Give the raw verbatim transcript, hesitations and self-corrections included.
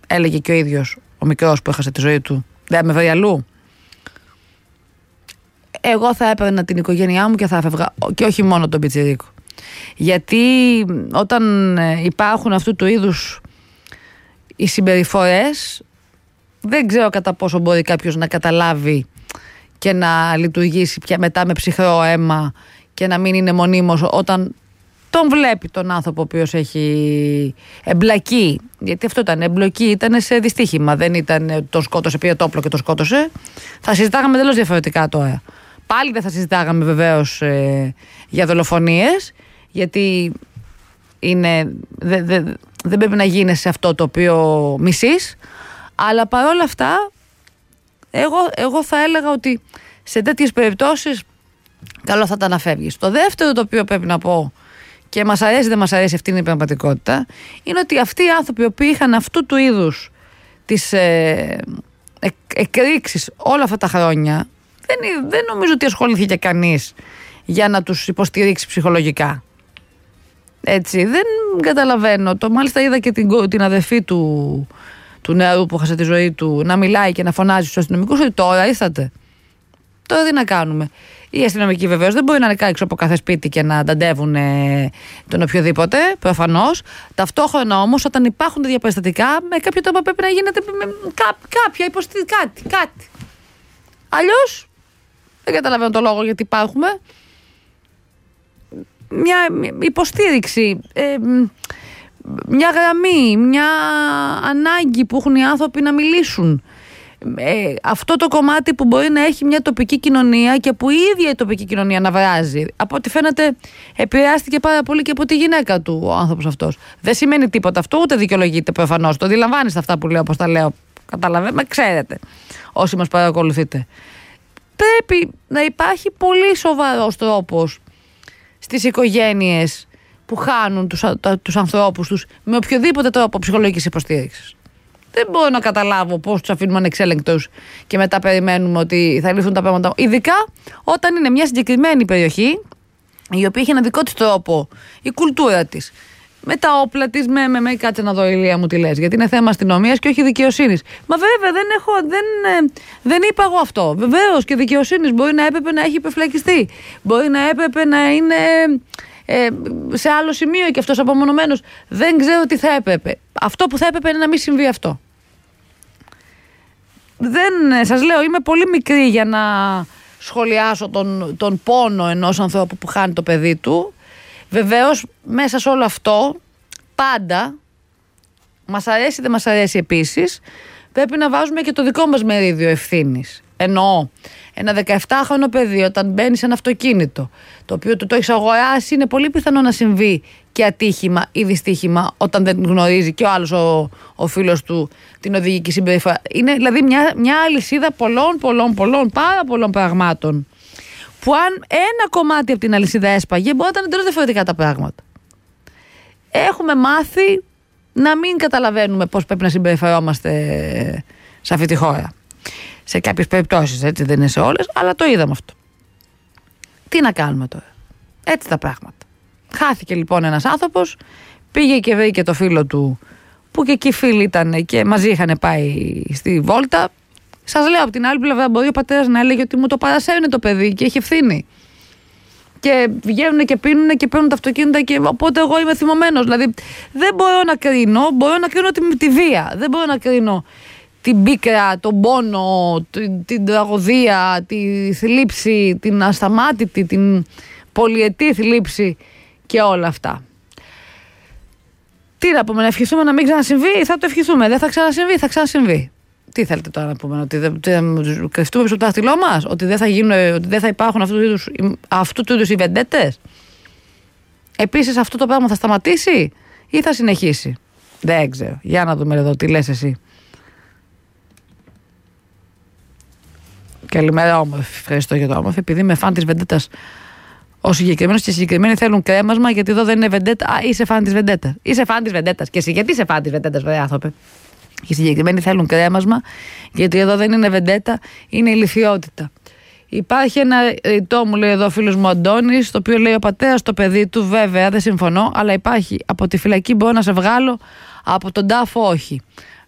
έλεγε και ο ίδιος ο μικρός που έχασε τη ζωή του, δεν με βρει αλλού. Εγώ θα έπαιρνα την οικογένειά μου και θα έφευγα, και όχι μόνο τον πιτσιρίκο. Γιατί όταν υπάρχουν αυτού του είδους οι συμπεριφορές, δεν ξέρω κατά πόσο μπορεί κάποιος να καταλάβει και να λειτουργήσει πια μετά με ψυχρό αίμα και να μην είναι μονίμως όταν τον βλέπει τον άνθρωπο ο οποίος έχει εμπλακεί. Γιατί αυτό ήταν εμπλοκή, ήταν σε δυστύχημα. Δεν ήταν τον σκότωσε, πήρε το όπλο και τον σκότωσε. Θα συζητάγαμε τελώς διαφορετικά τώρα. Πάλι δεν θα συζητάγαμε βεβαίως ε, για δολοφονίες, γιατί είναι, δε, δε, δεν πρέπει να γίνει σε αυτό το οποίο μισείς. Αλλά παρόλα αυτά, εγώ, εγώ θα έλεγα ότι σε τέτοιες περιπτώσεις καλό θα ήταν να φεύγεις. Το δεύτερο το οποίο πρέπει να πω, και μας αρέσει δεν μας αρέσει, αυτή είναι η πραγματικότητα, είναι ότι αυτοί οι άνθρωποι που είχαν αυτού του είδους τις ε, εκ, εκρήξεις όλα αυτά τα χρόνια, δεν, δεν νομίζω ότι ασχολήθηκε κανείς για να τους υποστηρίξει ψυχολογικά. Έτσι, δεν καταλαβαίνω. Το μάλιστα είδα και την, την αδερφή του, του νεαρού που χάσε τη ζωή του να μιλάει και να φωνάζει στους αστυνομικούς ότι τώρα ήρθατε. Τώρα τι να κάνουμε. Οι αστυνομικοί βεβαίως δεν μπορεί να είναι έξω από κάθε σπίτι και να ανταντεύουν ε, τον οποιοδήποτε, προφανώς. Ταυτόχρονα όμως, όταν υπάρχουν τέτοια περιστατικά, με κάποιο τρόπο πρέπει να γίνεται με κά, κάποια υποστήριξη, κάτι, κάτι. Αλλιώς, δεν καταλαβαίνω το λόγο γιατί υπάρχουμε. Μια υποστήριξη, ε, μια γραμμή, μια ανάγκη που έχουν οι άνθρωποι να μιλήσουν. Ε, αυτό το κομμάτι που μπορεί να έχει μια τοπική κοινωνία και που η ίδια η τοπική κοινωνία να βράζει. Από ό,τι φαίνεται επηρεάστηκε πάρα πολύ και από τη γυναίκα του ο άνθρωπος αυτός. Δεν σημαίνει τίποτα αυτό, ούτε δικαιολογείται προφανώς. Το αντιλαμβάνεστε αυτά που λέω, όπως τα λέω. Καταλαβαίνετε, ξέρετε όσοι μας παρακολουθείτε. Πρέπει να υπάρχει πολύ σοβαρός τρόπος στις οικογένειες που χάνουν τους, τους ανθρώπους τους με οποιοδήποτε τρόπο ψυχολογικής υποστήριξης. Δεν μπορώ να καταλάβω πώς τους αφήνουμε ανεξέλεγκτους και μετά περιμένουμε ότι θα λυθούν τα πράγματα. Ειδικά όταν είναι μια συγκεκριμένη περιοχή, η οποία έχει ένα δικό της τρόπο, η κουλτούρα της, με τα όπλα της, με, με, με κάτσε να δω Ηλία μου τι λες, γιατί είναι θέμα αστυνομίας και όχι δικαιοσύνης. Μα βέβαια δεν, έχω, δεν, δεν είπα εγώ αυτό. Βεβαίως και δικαιοσύνης μπορεί να έπρεπε να έχει υπεφυλακιστεί. Μπορεί να έπρεπε να είναι ε, σε άλλο σημείο και αυτός απομονωμένος. Δεν ξέρω τι θα έπρεπε. Αυτό που θα έπρεπε είναι να μην συμβεί αυτό. Δεν, σας λέω, είμαι πολύ μικρή για να σχολιάσω τον, τον πόνο ενός ανθρώπου που χάνει το παιδί του. Βεβαίως μέσα σε όλο αυτό πάντα, μας αρέσει δεν μας αρέσει επίσης, πρέπει να βάζουμε και το δικό μας μερίδιο ευθύνης. Εννοώ, ένα δεκαεπτάχρονο παιδί όταν μπαίνει σε ένα αυτοκίνητο, το οποίο του το έχει αγοράσει, είναι πολύ πιθανό να συμβεί και ατύχημα ή δυστύχημα όταν δεν γνωρίζει και ο άλλος ο, ο φίλος του την οδηγική συμπεριφορά. Είναι δηλαδή μια, μια αλυσίδα πολλών, πολλών, πολλών, πάρα πολλών πραγμάτων. Που αν ένα κομμάτι από την αλυσίδα έσπαγε, μπορεί να ήταν εντελώς διαφορετικά τα πράγματα. Έχουμε μάθει να μην καταλαβαίνουμε πώς πρέπει να συμπεριφερόμαστε σε αυτή τη χώρα. Σε κάποιες περιπτώσεις, έτσι, δεν είναι σε όλες, αλλά το είδαμε αυτό. Τι να κάνουμε τώρα. Έτσι τα πράγματα. Χάθηκε λοιπόν ένας άνθρωπος, πήγε και βρήκε το φίλο του, που και εκεί φίλοι ήταν και μαζί είχαν πάει στη βόλτα. Σας λέω, από την άλλη πλευρά μπορεί ο πατέρας να έλεγε ότι μου το παρασέρνει το παιδί και έχει ευθύνη. Και βγαίνουν και πίνουν και παίρνουν τα αυτοκίνητα και οπότε εγώ είμαι θυμωμένος. Δηλαδή δεν μπορώ να κρίνω, μπορώ να κρίνω τη, τη βία. Δεν μπορώ να κρίνω την πίκρα, τον πόνο, την, την τραγωδία, τη θλίψη, την ασταμάτητη, την πολυετή θλίψη και όλα αυτά. Τι να πούμε, να ευχηθούμε να μην ξανασυμβεί, θα το ευχηθούμε. Δεν θα ξανασυμβεί, θα ξανασυμβεί. Τι θέλετε τώρα να πούμε, ότι δεν κρυφτούμε στο δάχτυλό μας, ότι δεν θα, γίνουν, ότι δεν θα υπάρχουν αυτού του είδους, αυτού του είδους οι βεντέτες. Επίσης αυτό το πράγμα θα σταματήσει ή θα συνεχίσει. Δεν ξέρω. Για να δούμε εδώ τι λες εσύ. Καλημέρα όμορφη. Ευχαριστώ για το όμορφη. Επειδή είμαι φαν της βεντέτας ο συγκεκριμένος και οι συγκεκριμένοι θέλουν κρέμασμα, γιατί εδώ δεν είναι βεντέτα. Α, είσαι φαν της βεντέτας. Είσαι φαν της βεντέτας. Και εσύ γιατί είσαι φαν της βεντέτας, βέβαια άνθρωπε. Οι συγκεκριμένοι θέλουν κρέμασμα, γιατί εδώ δεν είναι βεντέτα, είναι ηλιθιότητα. Υπάρχει ένα ρητό, μου λέει εδώ ο φίλος μου Αντώνης, το οποίο λέει ο πατέρας στο παιδί του, βέβαια δεν συμφωνώ, αλλά υπάρχει. Από τη φυλακή μπορώ να σε βγάλω, από τον τάφο όχι.